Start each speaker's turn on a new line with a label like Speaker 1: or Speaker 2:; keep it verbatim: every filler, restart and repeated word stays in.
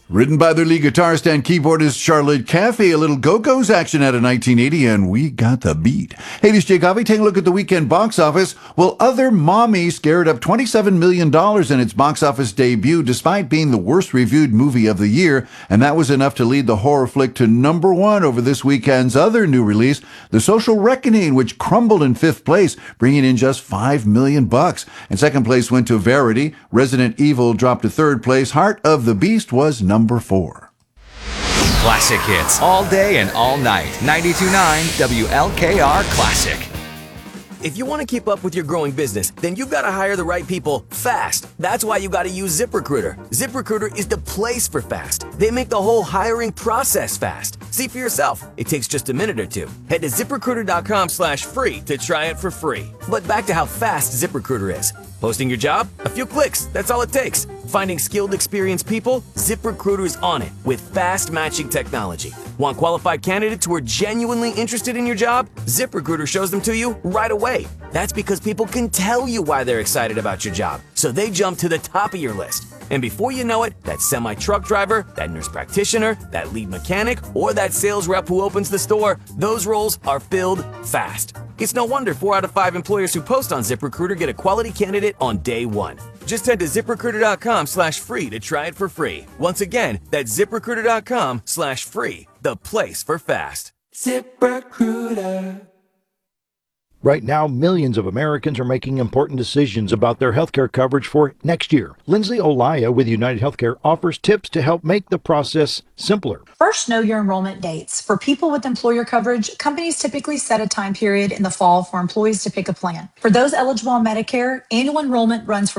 Speaker 1: Written by their lead guitarist and keyboardist Charlotte Caffey, a little Go-Go's action out of nineteen eighty, and we got the beat. Hey, this is Jay Coffey. Take a look at the weekend box office. Well, Other Mommy scared up twenty-seven million dollars in its box office debut, despite being the worst reviewed movie of the year, and that was enough to lead the horror flick to number one over this weekend's other new release, The Social Reckoning, which crumbled in fifth place, bringing in just five million bucks. And second place went to Verity. Resident Evil dropped to third place. Heart of the Beast was number four.
Speaker 2: Classic hits all day and all night. ninety-two point nine W L K R Classic.
Speaker 3: If you want to keep up with your growing business, then you've got to hire the right people fast. That's why you got to use ZipRecruiter. ZipRecruiter is the place for fast. They make the whole hiring process fast. See for yourself. It takes just a minute or two. Head to ZipRecruiter.com slash free to try it for free. But back to how fast ZipRecruiter is. Posting your job? A few clicks. That's all it takes. Finding skilled, experienced people? ZipRecruiter is on it with fast matching technology. Want qualified candidates who are genuinely interested in your job? ZipRecruiter shows them to you right away. That's because people can tell you why they're excited about your job, so they jump to the top of your list. And before you know it, that semi-truck driver, that nurse practitioner, that lead mechanic, or that sales rep who opens the store, those roles are filled fast. It's no wonder four out of five employers who post on ZipRecruiter get a quality candidate on day one. Just head to ZipRecruiter.com slash free to try it for free. Once again, that's ZipRecruiter.com slash free, the place for fast. ZipRecruiter.
Speaker 4: Right now, millions of Americans are making important decisions about their healthcare coverage for next year. Lindsay Olaya with United Healthcare offers tips to help make the process simpler.
Speaker 5: First, know your enrollment dates. For people with employer coverage, companies typically set a time period in the fall for employees to pick a plan. For those eligible on Medicare, annual enrollment runs from